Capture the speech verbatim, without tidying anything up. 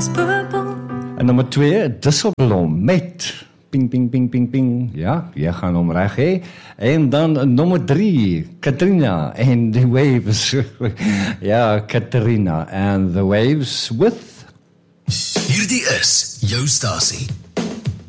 is purple. En nummer twee, Disselblom met ping, ping, ping, ping, ping. Ja, jy gaan hom reg hê. En dan nummer drie, Katrina and the Waves. Ja, Katrina and the Waves with... Hierdie is jou stasie.